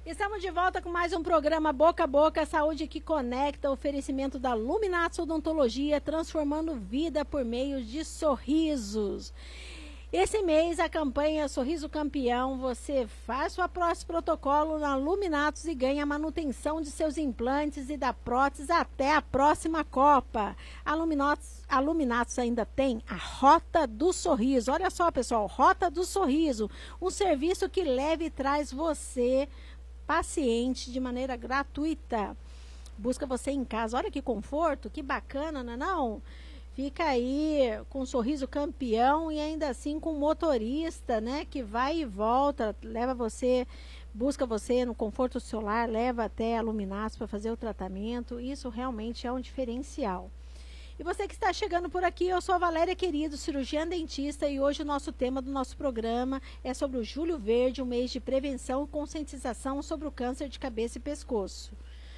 Estamos de volta com mais um programa Boca a Boca, Saúde que Conecta, oferecimento da Luminatos Odontologia, transformando vida por meio de sorrisos. Esse mês, a campanha Sorriso Campeão, você faz sua prótese protocolo na Luminatos e ganha a manutenção de seus implantes e da prótese até a próxima Copa. A Luminatos ainda tem a Rota do Sorriso. Olha só, pessoal, Rota do Sorriso, um serviço que leva e traz você, paciente, de maneira gratuita. Busca você em casa. Olha que conforto, que bacana, não é não? Fica aí com um sorriso campeão e ainda assim com um motorista, né, que vai e volta, leva você, busca você no conforto do seu lar, leva até a Luminatos para fazer o tratamento. Isso realmente é um diferencial. E você que está chegando por aqui, eu sou a Valéria Querido, cirurgiã dentista, e hoje o nosso tema do nosso programa é sobre o Julho Verde, um mês de prevenção e conscientização sobre o câncer de cabeça e pescoço.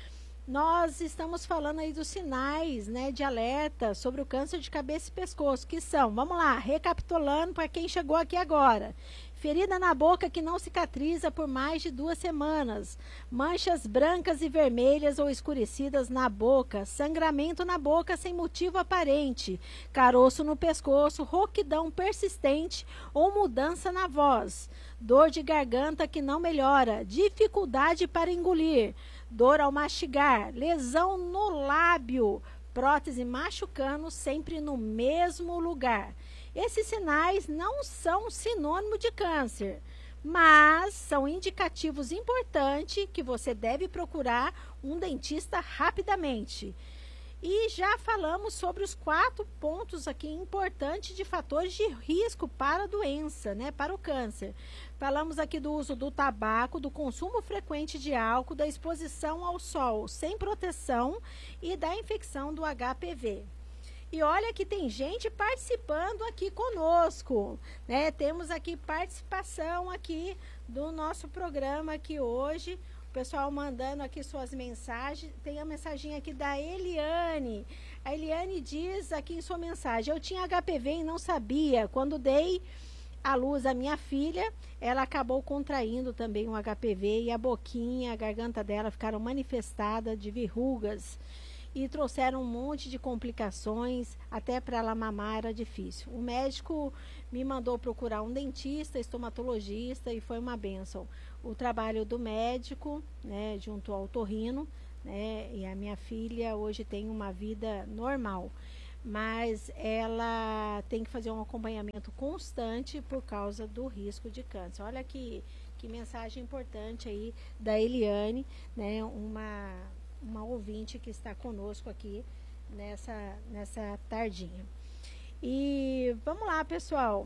Nós estamos falando aí dos sinais, né, de alerta sobre o câncer de cabeça e pescoço, que são, vamos lá, recapitulando para quem chegou aqui agora. Ferida na boca que não cicatriza por mais de 2 semanas, manchas brancas e vermelhas ou escurecidas na boca, sangramento na boca sem motivo aparente, caroço no pescoço, rouquidão persistente ou mudança na voz, dor de garganta que não melhora, dificuldade para engolir, dor ao mastigar, lesão no lábio, prótese machucando sempre no mesmo lugar. Esses sinais não são sinônimo de câncer, mas são indicativos importantes que você deve procurar um dentista rapidamente. E já falamos sobre os 4 pontos aqui importantes de fatores de risco para a doença, né, para o câncer. Falamos aqui do uso do tabaco, do consumo frequente de álcool, da exposição ao sol sem proteção e da infecção do HPV. E olha que tem gente participando aqui conosco, né? Temos aqui participação aqui do nosso programa aqui hoje. O pessoal mandando aqui suas mensagens. Tem a mensagem aqui da Eliane. A Eliane diz aqui em sua mensagem: eu tinha HPV e não sabia. Quando dei à luz a minha filha, ela acabou contraindo também um HPV e a boquinha, a garganta dela ficaram manifestadas de verrugas. E trouxeram um monte de complicações, até para ela mamar era difícil. O médico me mandou procurar um dentista, estomatologista, e foi uma bênção. O trabalho do médico, né, junto ao otorrino, né, e a minha filha hoje tem uma vida normal, mas ela tem que fazer um acompanhamento constante por causa do risco de câncer. Olha que mensagem importante aí da Eliane, né, uma ouvinte que está conosco aqui nessa tardinha. E vamos lá, pessoal,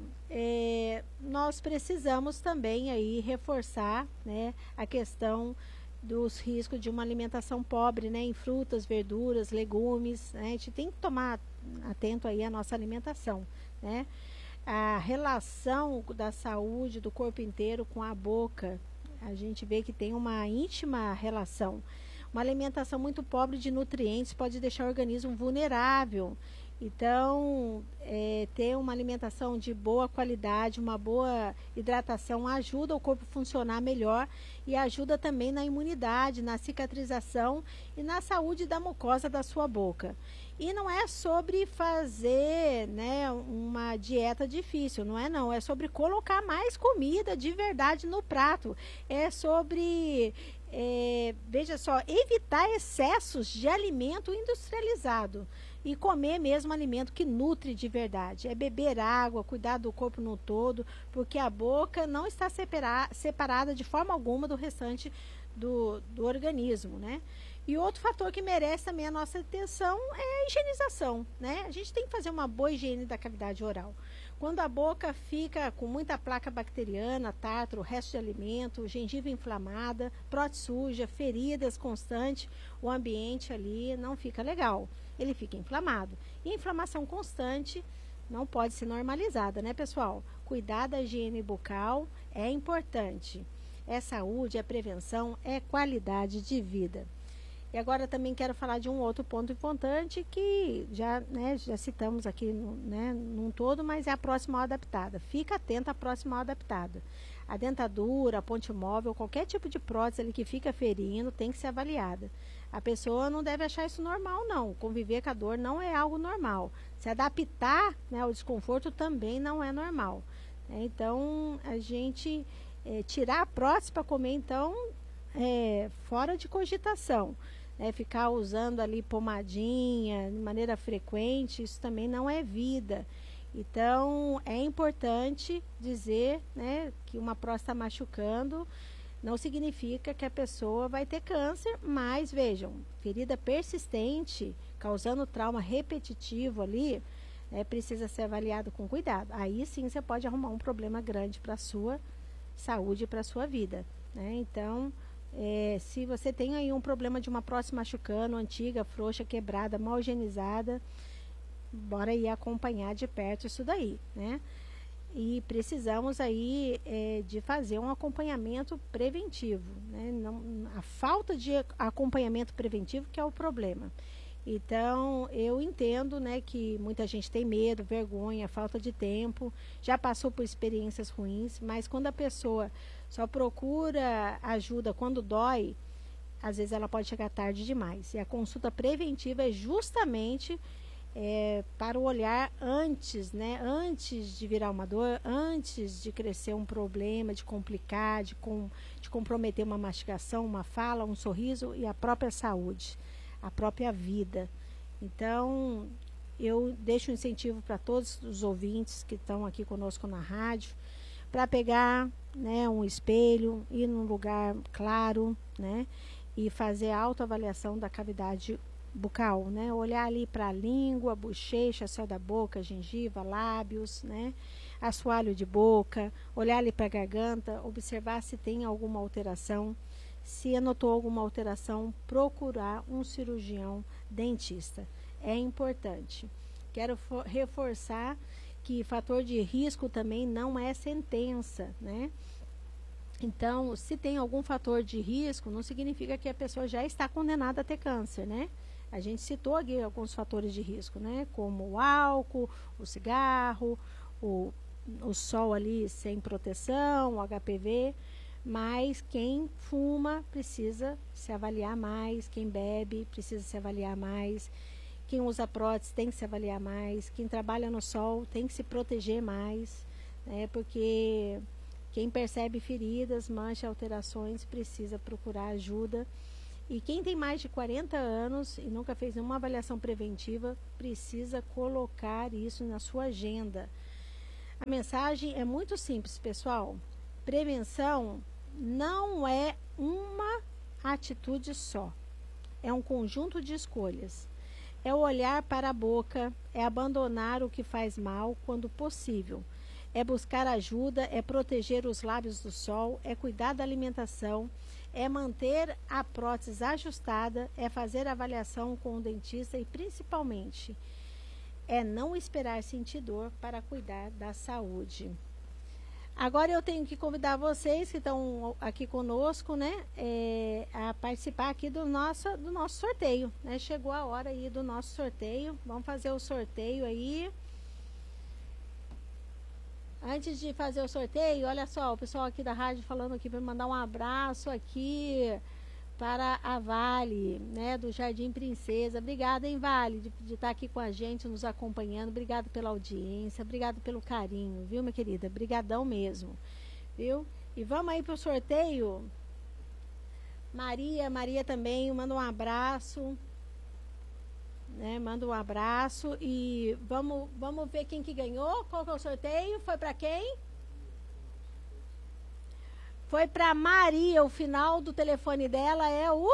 nós precisamos também aí reforçar, né, a questão dos riscos de uma alimentação pobre, né, em frutas, verduras, legumes, né, a gente tem que tomar atento aí à nossa alimentação, né, a relação da saúde do corpo inteiro com a boca, a gente vê que tem uma íntima relação. Uma alimentação muito pobre de nutrientes pode deixar o organismo vulnerável. Então, ter uma alimentação de boa qualidade, uma boa hidratação ajuda o corpo a funcionar melhor e ajuda também na imunidade, na cicatrização e na saúde da mucosa da sua boca. E não é sobre fazer, né, uma dieta difícil, não, é sobre colocar mais comida de verdade no prato, é sobre... veja só, evitar excessos de alimento industrializado e comer mesmo alimento que nutre de verdade. É beber água, cuidar do corpo no todo, porque a boca não está separada de forma alguma do restante do organismo, né? E outro fator que merece também a nossa atenção é a higienização, né? A gente tem que fazer uma boa higiene da cavidade oral. Quando a boca fica com muita placa bacteriana, tártaro, resto de alimento, gengiva inflamada, prótese suja, feridas constantes, o ambiente ali não fica legal. Ele fica inflamado. E inflamação constante não pode ser normalizada, né, pessoal? Cuidar da higiene bucal é importante. É saúde, é prevenção, é qualidade de vida. E agora também quero falar de um outro ponto importante que já citamos aqui num todo, mas é a próxima hora adaptada. Fica atento à próxima hora adaptada. A dentadura, a ponte móvel, qualquer tipo de prótese ali que fica ferindo tem que ser avaliada. A pessoa não deve achar isso normal, não. Conviver com a dor não é algo normal. Se adaptar, né, ao desconforto também não é normal. Então, a gente tirar a prótese para comer, então, fora de cogitação. Ficar usando ali pomadinha de maneira frequente, isso também não é vida. Então, é importante dizer, né, que uma próstata está machucando, não significa que a pessoa vai ter câncer, mas vejam, ferida persistente, causando trauma repetitivo ali, precisa ser avaliado com cuidado. Aí sim você pode arrumar um problema grande para a sua saúde e para a sua vida, né? Então, se você tem aí um problema de uma próstata machucando, antiga, frouxa, quebrada, mal higienizada, bora ir acompanhar de perto isso daí, né? E precisamos aí de fazer um acompanhamento preventivo, né? A falta de acompanhamento preventivo que é o problema. Então, eu entendo, né, que muita gente tem medo, vergonha, falta de tempo, já passou por experiências ruins, mas quando a pessoa só procura ajuda quando dói, às vezes ela pode chegar tarde demais. E a consulta preventiva é justamente para o olhar antes, né? Antes de virar uma dor, antes de crescer um problema, de complicar, de comprometer uma mastigação, uma fala, um sorriso e a própria saúde, a própria vida. Então, eu deixo um incentivo para todos os ouvintes que estão aqui conosco na rádio, para pegar, né, um espelho, ir num lugar claro, né, e fazer a autoavaliação da cavidade bucal, né? Olhar ali para a língua, bochecha, céu da boca, gengiva, lábios, né? Assoalho de boca, olhar ali para a garganta, observar se tem alguma alteração. Se anotou alguma alteração, procurar um cirurgião dentista. É importante. Quero reforçar que fator de risco também não é sentença, né? Então, se tem algum fator de risco, não significa que a pessoa já está condenada a ter câncer, né? A gente citou aqui alguns fatores de risco, né? Como o álcool, o cigarro, o sol ali sem proteção, o HPV. Mas quem fuma precisa se avaliar mais, quem bebe precisa se avaliar mais, quem usa prótese tem que se avaliar mais, quem trabalha no sol tem que se proteger mais, né? Porque quem percebe feridas, manchas, alterações precisa procurar ajuda. E quem tem mais de 40 anos e nunca fez nenhuma avaliação preventiva, precisa colocar isso na sua agenda. A mensagem é muito simples, pessoal. Prevenção não é uma atitude só. É um conjunto de escolhas. É o olhar para a boca, é abandonar o que faz mal quando possível. É buscar ajuda, é proteger os lábios do sol, é cuidar da alimentação, é manter a prótese ajustada, é fazer avaliação com o dentista e, principalmente, é não esperar sentir dor para cuidar da saúde. Agora eu tenho que convidar vocês que estão aqui conosco, né, a participar aqui do nosso sorteio, né? Chegou a hora aí do nosso sorteio. Vamos fazer o sorteio aí. Antes de fazer o sorteio, olha só, o pessoal aqui da rádio falando aqui para mandar um abraço aqui para a Vale, né, do Jardim Princesa. Obrigada, hein, Vale, de estar aqui com a gente, nos acompanhando. Obrigado pela audiência, obrigado pelo carinho, viu, minha querida? Brigadão mesmo, viu? E vamos aí para o sorteio. Maria também, manda um abraço. Né, manda um abraço e vamos ver quem que ganhou. Qual que é o sorteio? Foi para quem? Foi para Maria. O final do telefone dela é o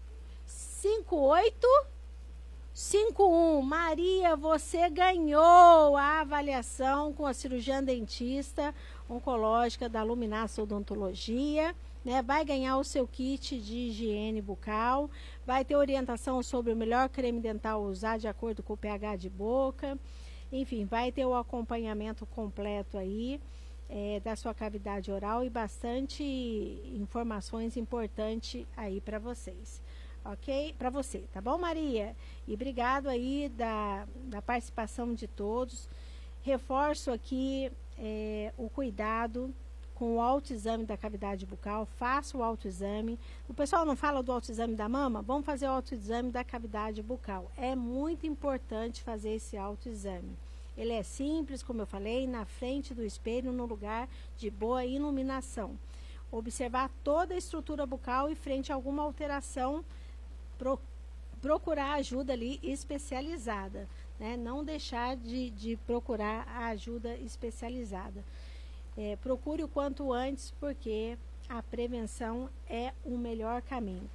5851. Maria, você ganhou a avaliação com a cirurgiã dentista oncológica da Luminasso Odontologia. Né, vai ganhar o seu kit de higiene bucal, vai ter orientação sobre o melhor creme dental a usar de acordo com o pH de boca, enfim, vai ter o acompanhamento completo aí da sua cavidade oral e bastante informações importantes aí para vocês, ok? Para você, tá bom, Maria? E obrigado aí da participação de todos. Reforço aqui o cuidado com o autoexame da cavidade bucal, faça o autoexame. O pessoal não fala do autoexame da mama? Vamos fazer o autoexame da cavidade bucal. É muito importante fazer esse autoexame. Ele é simples, como eu falei, na frente do espelho, no lugar de boa iluminação. Observar toda a estrutura bucal e frente a alguma alteração, procurar ajuda ali especializada, né? Não deixar de procurar a ajuda especializada. Procure o quanto antes, porque a prevenção é o melhor caminho.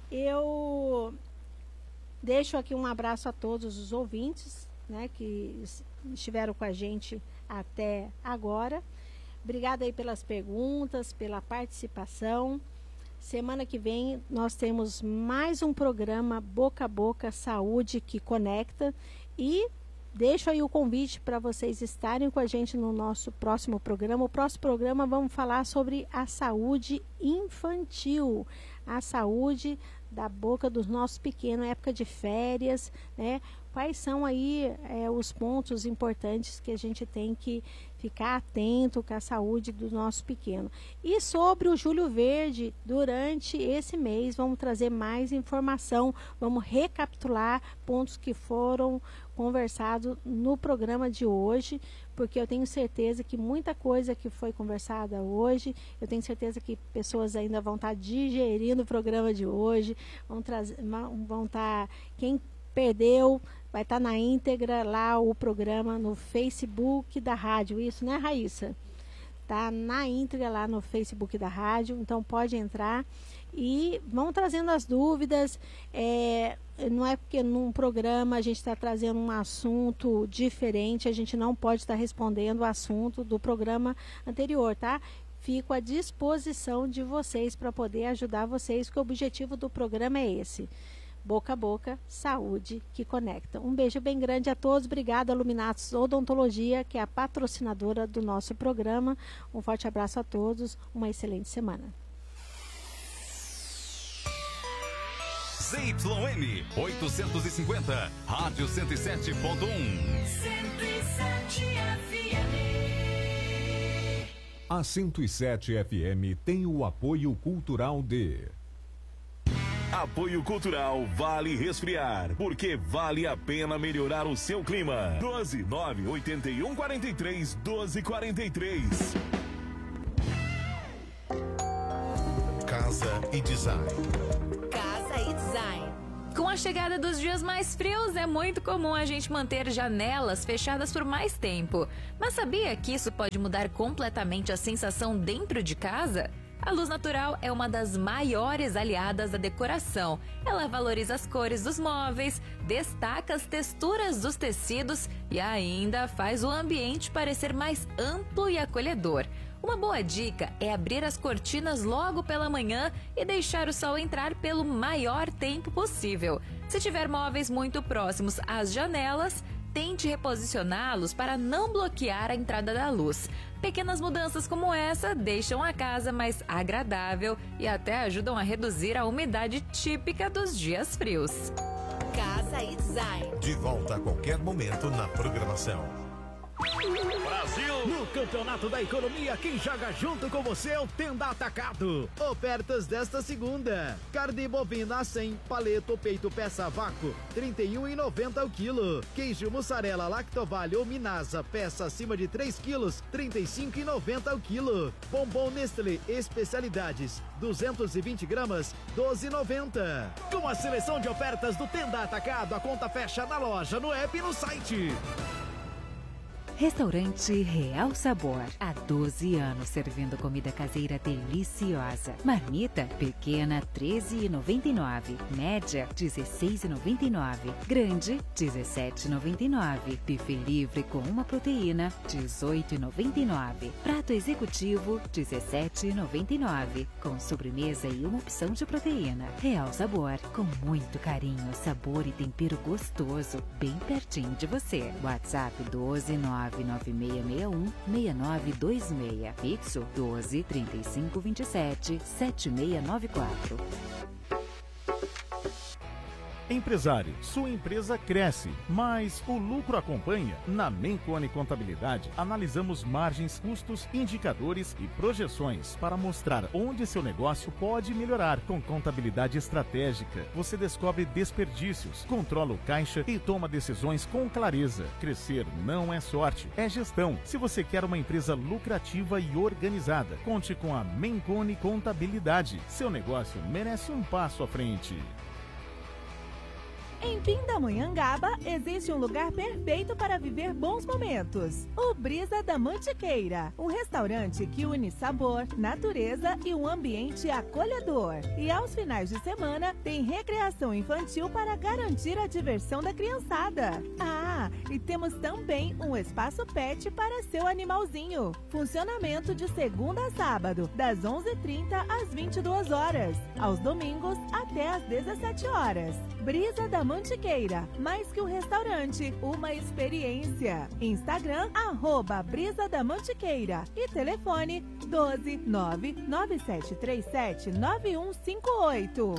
Eu deixo aqui um abraço a todos os ouvintes, né, que estiveram com a gente até agora. Obrigada aí pelas perguntas, pela participação. Semana que vem nós temos mais um programa Boca a Boca Saúde que Conecta, e deixo aí o convite para vocês estarem com a gente no nosso próximo programa. O próximo programa vamos falar sobre a saúde infantil, a saúde da boca dos nossos pequenos, época de férias, né? Quais são aí os pontos importantes que a gente tem que ficar atento com a saúde do nosso pequeno. E sobre o Julho Verde, durante esse mês, vamos trazer mais informação, vamos recapitular pontos que foram conversados no programa de hoje, porque eu tenho certeza que muita coisa que foi conversada hoje, eu tenho certeza que pessoas ainda vão estar digerindo o programa de hoje, vão estar, quem perdeu, vai estar na íntegra lá o programa no Facebook da rádio, isso, né, Raíssa? Tá na íntegra lá no Facebook da rádio, então pode entrar e vão trazendo as dúvidas. Não é porque num programa a gente está trazendo um assunto diferente, a gente não pode estar respondendo o assunto do programa anterior, tá? Fico à disposição de vocês para poder ajudar vocês, porque o objetivo do programa é esse. Boca a Boca, saúde que conecta. Um beijo bem grande a todos. Obrigada, Luminatos Odontologia, que é a patrocinadora do nosso programa. Um forte abraço a todos. Uma excelente semana. ZYN 850, Rádio 107.1. 107 FM. A 107 FM tem o apoio cultural de... Apoio Cultural Vale Resfriar, porque vale a pena melhorar o seu clima. 12-9-81-43-12-43. Casa e Design. Casa e Design. Com a chegada dos dias mais frios, é muito comum a gente manter janelas fechadas por mais tempo. Mas sabia que isso pode mudar completamente a sensação dentro de casa? A luz natural é uma das maiores aliadas da decoração. Ela valoriza as cores dos móveis, destaca as texturas dos tecidos e ainda faz o ambiente parecer mais amplo e acolhedor. Uma boa dica é abrir as cortinas logo pela manhã e deixar o sol entrar pelo maior tempo possível. Se tiver móveis muito próximos às janelas, tente reposicioná-los para não bloquear a entrada da luz. Pequenas mudanças como essa deixam a casa mais agradável e até ajudam a reduzir a umidade típica dos dias frios. Casa e Design. De volta a qualquer momento na programação. Brasil! No Campeonato da Economia, quem joga junto com você é o Tenda Atacado. Ofertas desta segunda: carne bovina a 100, paleto ou peito peça a vácuo, R$ 31,90 o quilo. Queijo mussarela Lactovale ou Minasa, peça acima de 3 quilos, R$ 35,90 o quilo. Bombom Nestlé Especialidades, 220 gramas, R$ 12,90. Com a seleção de ofertas do Tenda Atacado, a conta fecha na loja, no app e no site. Restaurante Real Sabor. Há 12 anos servindo comida caseira deliciosa. Marmita pequena, R$ 13,99. Média, R$ 16,99. Grande, R$ 17,99. Buffet livre com uma proteína, R$ 18,99. Prato executivo, R$ 17,99. Com sobremesa e uma opção de proteína. Real Sabor, com muito carinho, sabor e tempero gostoso, bem pertinho de você. WhatsApp 12996616926. Fixo 12 35 27 7694. Empresário, sua empresa cresce, mas o lucro acompanha? Na Mencone Contabilidade, analisamos margens, custos, indicadores e projeções para mostrar onde seu negócio pode melhorar. Com contabilidade estratégica, você descobre desperdícios, controla o caixa e toma decisões com clareza. Crescer não é sorte, é gestão. Se você quer uma empresa lucrativa e organizada, conte com a Mencone Contabilidade. Seu negócio merece um passo à frente. Em Pindamonhangaba, existe um lugar perfeito para viver bons momentos. O Brisa da Mantiqueira, um restaurante que une sabor, natureza e um ambiente acolhedor. E aos finais de semana, tem recreação infantil para garantir a diversão da criançada. Ah, e temos também um espaço pet para seu animalzinho. Funcionamento de segunda a sábado, das 11h30 às 22 horas. Aos domingos, até às 17 horas. Brisa da Mantiqueira, mais que um restaurante, uma experiência. Instagram, @Brisa da Mantiqueira e telefone 12997379158.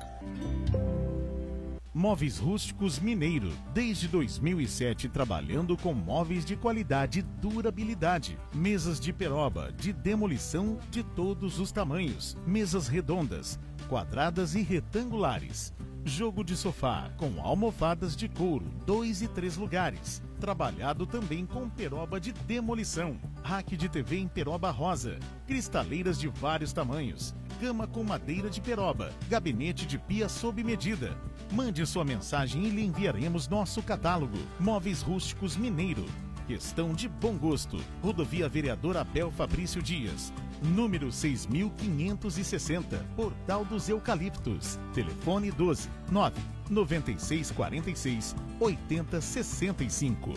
Móveis Rústicos Mineiro, desde 2007 trabalhando com móveis de qualidade e durabilidade. Mesas de peroba, de demolição de todos os tamanhos. Mesas redondas, quadradas e retangulares. Jogo de sofá com almofadas de couro, 2 e 3 lugares. Trabalhado também com peroba de demolição. Rack de TV em peroba rosa. Cristaleiras de vários tamanhos. Cama com madeira de peroba. Gabinete de pia sob medida. Mande sua mensagem e lhe enviaremos nosso catálogo. Móveis Rústicos Mineiro. Questão de bom gosto. Rodovia Vereador Abel Fabrício Dias. Número 6560. Portal dos Eucaliptos. Telefone 12 99646 8065.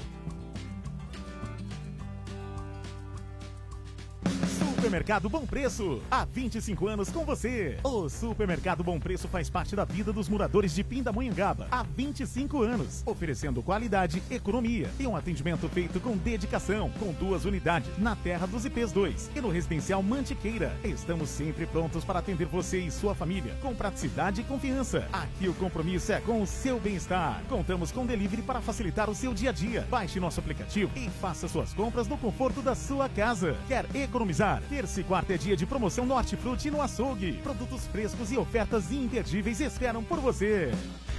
Supermercado Bom Preço, há 25 anos com você. O Supermercado Bom Preço faz parte da vida dos moradores de Pindamonhangaba há 25 anos, oferecendo qualidade, economia e um atendimento feito com dedicação, com 2 unidades na Terra dos IPs 2 e no Residencial Mantiqueira. Estamos sempre prontos para atender você e sua família, com praticidade e confiança. Aqui o compromisso é com o seu bem-estar. Contamos com delivery para facilitar o seu dia a dia. Baixe nosso aplicativo e faça suas compras no conforto da sua casa. Quer economizar? Terça e quarta é dia de promoção no Hortifruti e no Açougue. Produtos frescos e ofertas imperdíveis esperam por você.